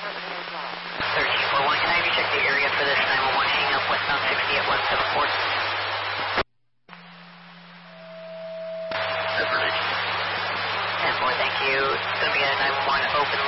1341, can I have you check the area for this 911 hang up westbound 60 at 174? Affirmative. 10-4, thank you. It's going to be a 911 open